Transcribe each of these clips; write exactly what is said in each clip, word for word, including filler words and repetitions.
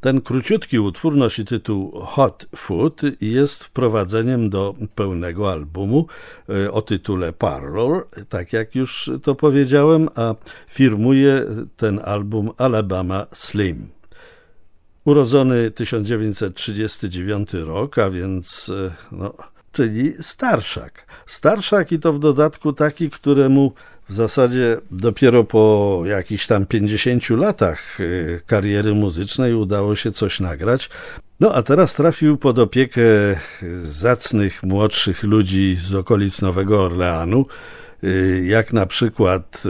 Ten króciutki utwór nosi tytuł Hot Food i jest wprowadzeniem do pełnego albumu o tytule Parlor, tak jak już to powiedziałem, a firmuje ten album Alabama Slim. Urodzony tysiąc dziewięćset trzydziesty dziewiąty rok, a więc, no, czyli starszak. Starszak i to w dodatku taki, któremu w zasadzie dopiero po jakichś tam pięćdziesięciu latach kariery muzycznej udało się coś nagrać. No a teraz trafił pod opiekę zacnych, młodszych ludzi z okolic Nowego Orleanu, jak na przykład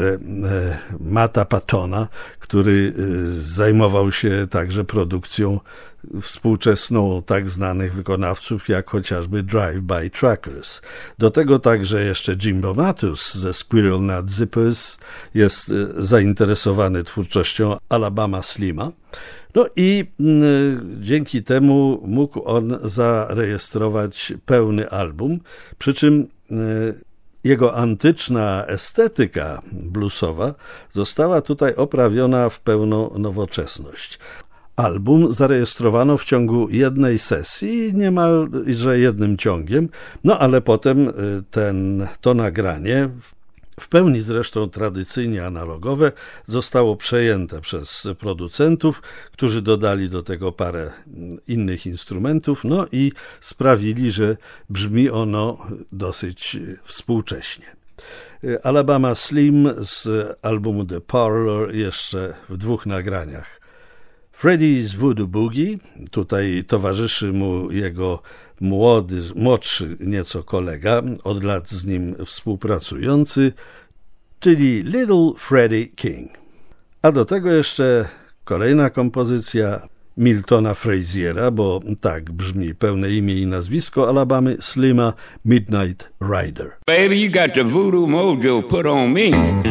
Matta Pattona, który zajmował się także produkcją współczesną tak znanych wykonawców jak chociażby Drive-By Truckers. Do tego także jeszcze Jimbo Matus ze Squirrel Nut Zippers jest zainteresowany twórczością Alabama Slima. No i y, dzięki temu mógł on zarejestrować pełny album, przy czym y, jego antyczna estetyka bluesowa została tutaj oprawiona w pełną nowoczesność. Album zarejestrowano w ciągu jednej sesji, niemalże jednym ciągiem, no ale potem ten, to nagranie, w pełni zresztą tradycyjnie analogowe, zostało przejęte przez producentów, którzy dodali do tego parę innych instrumentów, no i sprawili, że brzmi ono dosyć współcześnie. Alabama Slim z albumu The Parlor jeszcze w dwóch nagraniach. Freddie's Voodoo Boogie, tutaj towarzyszy mu jego młody, młodszy nieco kolega, od lat z nim współpracujący, czyli Little Freddie King. A do tego jeszcze kolejna kompozycja Miltona Fraziera, bo tak brzmi pełne imię i nazwisko Alabamy Slima, Midnight Rider. Baby, you got the voodoo mojo put on me.